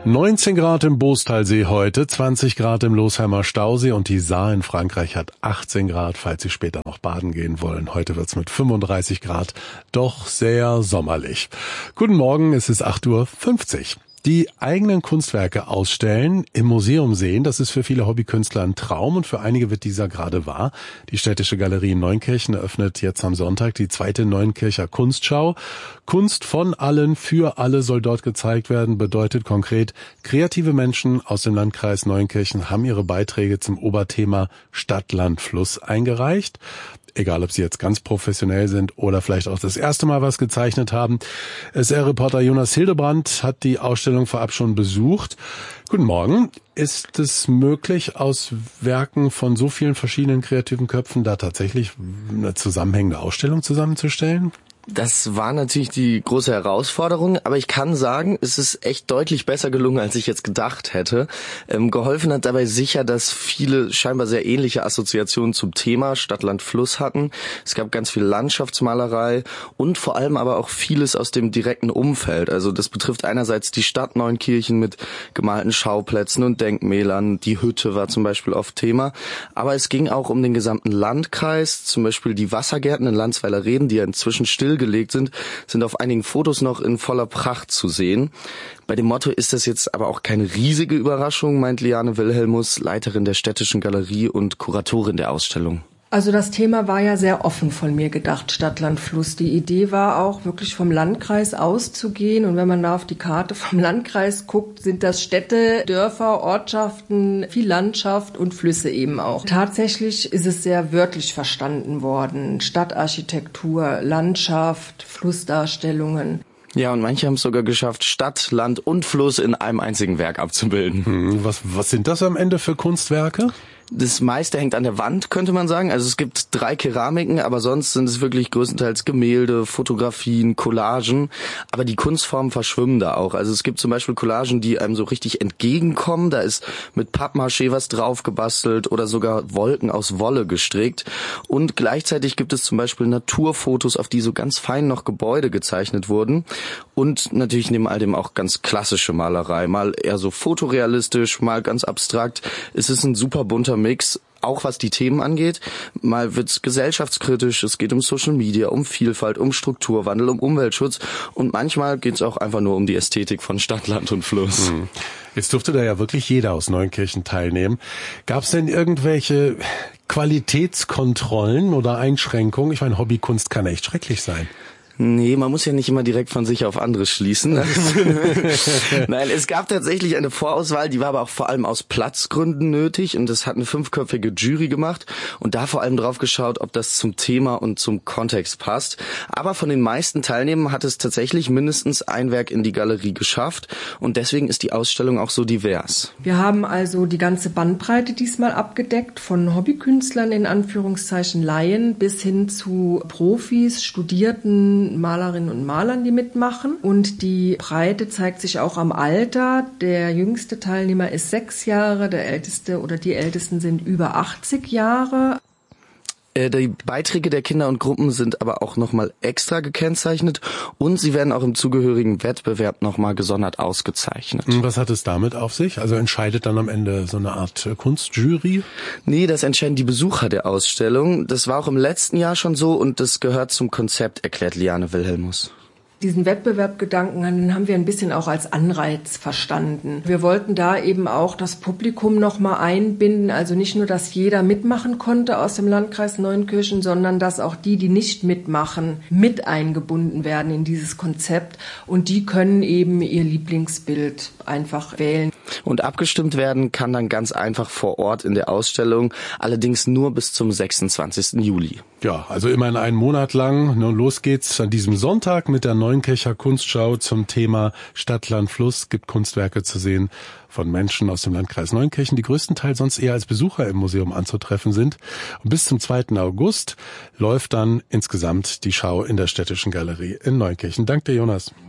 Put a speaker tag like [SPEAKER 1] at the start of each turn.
[SPEAKER 1] 19 Grad im Boostalsee heute, 20 Grad im Losheimer Stausee und die Saar in Frankreich hat 18 Grad, falls Sie später noch baden gehen wollen. Heute wird's mit 35 Grad doch sehr sommerlich. Guten Morgen, es ist 8:50 Uhr. Die eigenen Kunstwerke ausstellen, im Museum sehen, das ist für viele Hobbykünstler ein Traum und für einige wird dieser gerade wahr. Die Städtische Galerie in Neunkirchen eröffnet jetzt am Sonntag die zweite Neunkircher Kunstschau. Kunst von allen, für alle soll dort gezeigt werden, bedeutet konkret, kreative Menschen aus dem Landkreis Neunkirchen haben ihre Beiträge zum Oberthema Stadt, Land, Fluss eingereicht. Egal, ob Sie jetzt ganz professionell sind oder vielleicht auch das erste Mal was gezeichnet haben. SR-Reporter Jonas Hildebrand hat die Ausstellung vorab schon besucht. Guten Morgen. Ist es möglich, aus Werken von so vielen verschiedenen kreativen Köpfen da tatsächlich eine zusammenhängende Ausstellung zusammenzustellen?
[SPEAKER 2] Das war natürlich die große Herausforderung, aber ich kann sagen, es ist echt deutlich besser gelungen, als ich jetzt gedacht hätte. Geholfen hat dabei sicher, dass viele scheinbar sehr ähnliche Assoziationen zum Thema Stadt, Land, Fluss hatten. Es gab ganz viel Landschaftsmalerei und vor allem aber auch vieles aus dem direkten Umfeld. Also das betrifft einerseits die Stadt Neunkirchen mit gemalten Schauplätzen und Denkmälern. Die Hütte war zum Beispiel oft Thema. Aber es ging auch um den gesamten Landkreis, zum Beispiel die Wassergärten in Landsweiler Reden, die ja inzwischen stillgelegt sind auf einigen Fotos noch in voller Pracht zu sehen. Bei dem Motto ist das jetzt aber auch keine riesige Überraschung, meint Liane Wilhelmus, Leiterin der Städtischen Galerie und Kuratorin der Ausstellung.
[SPEAKER 3] Also das Thema war ja sehr offen von mir gedacht, Stadt, Land, Fluss. Die Idee war auch, wirklich vom Landkreis auszugehen. Und wenn man da auf die Karte vom Landkreis guckt, sind das Städte, Dörfer, Ortschaften, viel Landschaft und Flüsse eben auch. Tatsächlich ist es sehr wörtlich verstanden worden. Stadtarchitektur, Landschaft, Flussdarstellungen.
[SPEAKER 2] Ja, und manche haben es sogar geschafft, Stadt, Land und Fluss in einem einzigen Werk abzubilden.
[SPEAKER 1] Was sind das am Ende für Kunstwerke?
[SPEAKER 2] Das meiste hängt an der Wand, könnte man sagen. Also es gibt 3 Keramiken, aber sonst sind es wirklich größtenteils Gemälde, Fotografien, Collagen. Aber die Kunstformen verschwimmen da auch. Also es gibt zum Beispiel Collagen, die einem so richtig entgegenkommen. Da ist mit Pappmaché was drauf gebastelt oder sogar Wolken aus Wolle gestrickt. Und gleichzeitig gibt es zum Beispiel Naturfotos, auf die so ganz fein noch Gebäude gezeichnet wurden. Und natürlich neben all dem auch ganz klassische Malerei. Mal eher so fotorealistisch, mal ganz abstrakt. Es ist ein super bunter Mix, auch was die Themen angeht. Mal wird's gesellschaftskritisch, es geht um Social Media, um Vielfalt, um Strukturwandel, um Umweltschutz und manchmal geht's auch einfach nur um die Ästhetik von Stadt, Land und Fluss.
[SPEAKER 1] Jetzt durfte da ja wirklich jeder aus Neunkirchen teilnehmen. Gab's denn irgendwelche Qualitätskontrollen oder Einschränkungen? Ich meine, Hobbykunst kann echt schrecklich sein.
[SPEAKER 2] Nee, man muss ja nicht immer direkt von sich auf andere schließen. Nein, es gab tatsächlich eine Vorauswahl, die war aber auch vor allem aus Platzgründen nötig und das hat eine 5-köpfige Jury gemacht und da vor allem drauf geschaut, ob das zum Thema und zum Kontext passt. Aber von den meisten Teilnehmern hat es tatsächlich mindestens ein Werk in die Galerie geschafft und deswegen ist die Ausstellung auch so divers.
[SPEAKER 3] Wir haben also die ganze Bandbreite diesmal abgedeckt, von Hobbykünstlern in Anführungszeichen Laien bis hin zu Profis, Studierten, Malerinnen und Malern, die mitmachen. Und die Breite zeigt sich auch am Alter. Der jüngste Teilnehmer ist 6 Jahre, der älteste oder die ältesten sind über 80 Jahre.
[SPEAKER 2] Die Beiträge der Kinder und Gruppen sind aber auch nochmal extra gekennzeichnet und sie werden auch im zugehörigen Wettbewerb nochmal gesondert ausgezeichnet.
[SPEAKER 1] Was hat es damit auf sich? Also entscheidet dann am Ende so eine Art Kunstjury?
[SPEAKER 2] Nee, das entscheiden die Besucher der Ausstellung. Das war auch im letzten Jahr schon so und das gehört zum Konzept, erklärt Liane Wilhelmus.
[SPEAKER 3] Diesen Wettbewerbgedanken, den haben wir ein bisschen auch als Anreiz verstanden. Wir wollten da eben auch das Publikum noch mal einbinden, also nicht nur, dass jeder mitmachen konnte aus dem Landkreis Neunkirchen, sondern dass auch die, die nicht mitmachen, mit eingebunden werden in dieses Konzept und die können eben ihr Lieblingsbild einfach wählen.
[SPEAKER 2] Und abgestimmt werden kann dann ganz einfach vor Ort in der Ausstellung, allerdings nur bis zum 26. Juli.
[SPEAKER 1] Ja, also immerhin einen Monat lang. Nun los geht's an diesem Sonntag mit der Neunkircher Kunstschau zum Thema Stadt, Land, Fluss. Gibt Kunstwerke zu sehen von Menschen aus dem Landkreis Neunkirchen, die größtenteils sonst eher als Besucher im Museum anzutreffen sind. Und bis zum 2. August läuft dann insgesamt die Schau in der Städtischen Galerie in Neunkirchen. Danke dir, Jonas.